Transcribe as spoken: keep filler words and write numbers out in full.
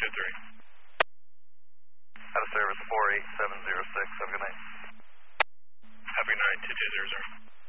two three. Out of service four eight seven zero six. Have a good night. Have a good night, two two zero zero.